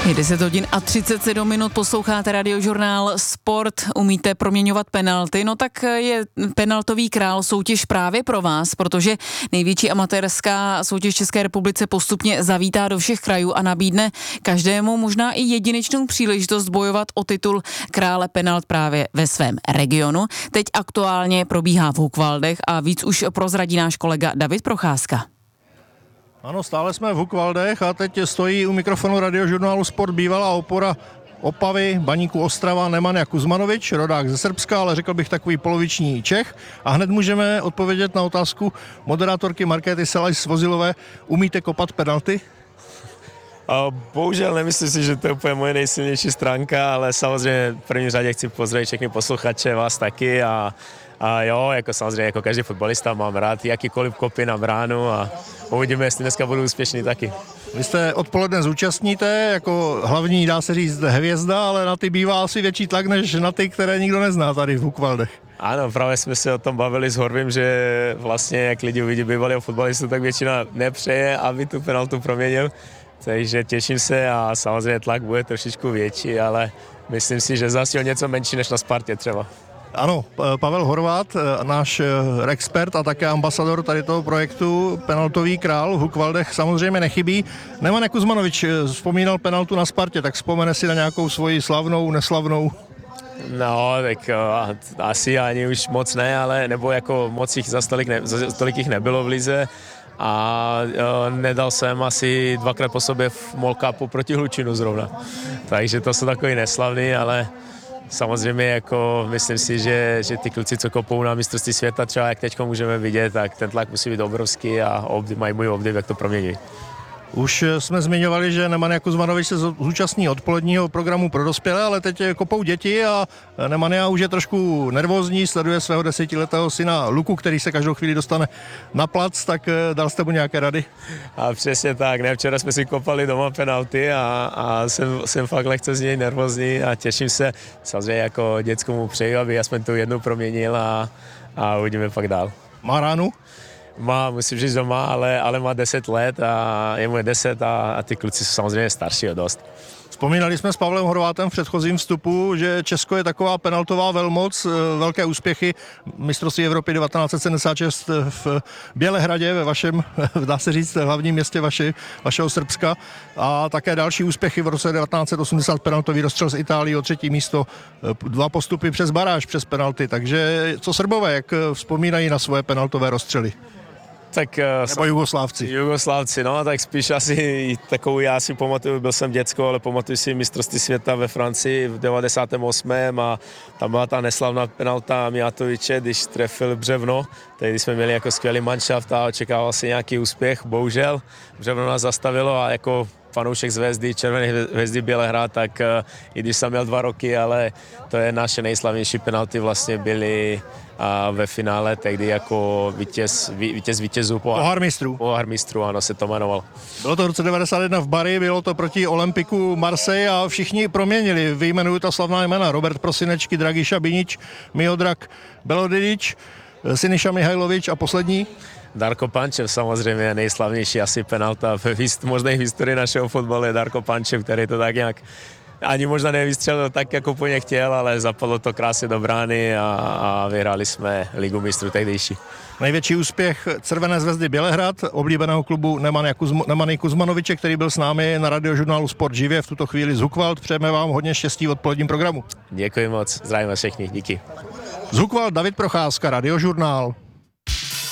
Je 10 hodin a 37 minut, posloucháte Radiožurnál Sport, umíte proměňovat penalty, no tak je penaltový král soutěž právě pro vás, protože největší amatérská soutěž České republice postupně zavítá do všech krajů a nabídne každému možná i jedinečnou příležitost bojovat o titul krále penalt právě ve svém regionu. Teď aktuálně probíhá v Hukvaldech a víc už prozradí náš kolega David Procházka. Ano, stále jsme v Hukvaldech a teď stojí u mikrofonu Radiožurnálu Sport bývalá opora Opavy, Baníku Ostrava Nemanja Kuzmanovič, rodák ze Srbska, ale řekl bych takový poloviční Čech. A hned můžeme odpovědět na otázku moderátorky Markéty Selajs-Vozilové. Umíte kopat penalty? Bohužel nemyslím si, že to je úplně moje nejsilnější stránka, ale samozřejmě v první řadě chci pozdravit všechny posluchače, vás taky a jo, jako samozřejmě jako každý fotbalista mám rád jakýkoliv kopy na bránu a uvidíme, jestli dneska budu úspěšný taky. Vy jste odpoledne zúčastníte, jako hlavní, dá se říct, hvězda, ale na ty bývá asi větší tlak, než na ty, které nikdo nezná tady v Hukvaldech. Ano, právě jsme se o tom bavili s Horvím, že vlastně jak lidi uvidí bývalého fotbalistu, tak většina nepřeje, aby tu penaltu proměnil. Takže těším se a samozřejmě tlak bude trošičku větší, ale myslím si, že zase o něco menší než na Spartě třeba. Ano, Pavel Horvát, náš expert a také ambasador tady toho projektu Penaltový král v Hukvaldech samozřejmě nechybí. Nemanja Kuzmanovič vzpomínal penaltu na Spartě, tak vzpomene si na nějakou svoji slavnou, neslavnou? No, tak asi ani už moc ne, ale nebo jako moc jich za tolik jich nebylo v lize. A nedal jsem asi dvakrát po sobě v Mall Cupu proti Hlučínu zrovna. Takže to jsou takový neslavný, ale samozřejmě jako myslím si, že ty kluci, co kopou na mistrovství světa, třeba jak teď můžeme vidět, tak ten tlak musí být obrovský a mají můj obdiv, jak to promění. Už jsme zmiňovali, že Nemanja Kuzmanovič se zúčastní odpoledního programu pro dospělé, ale teď kopou děti a Nemanja už je trošku nervózní, sleduje svého 10letého syna Luku, který se každou chvíli dostane na plac, tak dal jste mu nějaké rady? A přesně tak, ne, včera jsme si kopali doma penalty a jsem fakt lehce z něj nervózní a těším se, samozřejmě jako děcku mu přeju, aby aspoň tu jednu proměnil a uvidíme pak dál. Má ránu? Musím říct doma, ale má 10 let a je mu 10 a ty kluci jsou samozřejmě starší o dost. Vzpomínali jsme s Pavlem Horvátem v předchozím vstupu, že Česko je taková penaltová velmoc, velké úspěchy, mistrovství Evropy 1976 v Bělehradě, ve vašem, dá se říct, hlavním městě vašeho Srbska a také další úspěchy v roce 1980 penaltový rozstřel z Itálie o 3. místo, 2 postupy přes baráž, přes penalty, takže co Srbové, jak vzpomínají na svoje penaltové rozstřely? Tak, nebo Jugoslávci, no, tak spíš asi takovou, já si pamatuju, byl jsem děcko, ale pamatuju si mistrovství světa ve Francii v 98. a tam byla ta neslavná penalta Mijatoviče, když trefil Břevno, tehdy jsme měli jako skvělý manšaft a očekával si nějaký úspěch, bohužel Břevno nás zastavilo a jako fanoušek Zvezdy, Červené hvězdy Bělehrad, tak i když jsem měl 2 roky, ale to je naše nejslavnější penalty vlastně byly a ve finále tehdy jako vítěz vítězů Pohár mistrů, ano, se to jmenovalo. Bylo to v roce 91 v Bari, bylo to proti Olympiku Marseille a všichni proměnili. Vyjmenuju ta slavná jména: Robert Prosinečky, Dragiša Binič, Miodrag Belodidič, Siniša Mihajlovič a poslední? Darko Pančev samozřejmě, nejslavnější asi penalta v možné historii našeho fotbalu je Darko Pančev, který to tak nějak ani možná nevystřelil tak, jako po ně chtěl, ale zapadlo to krásně do brány a vyhráli jsme Ligu mistrů tehdejší. Největší úspěch Červené Zvezdy Bělehrad, oblíbeného klubu Nemanja Kuzmanoviče, který byl s námi na Radiožurnálu Sport živě v tuto chvíli z Hukvald. Přejeme vám hodně štěstí v odpoledním programu. Děkuji moc, zdravím vás všechny, díky. Z Hukvald David Procházka, Radiožurnál.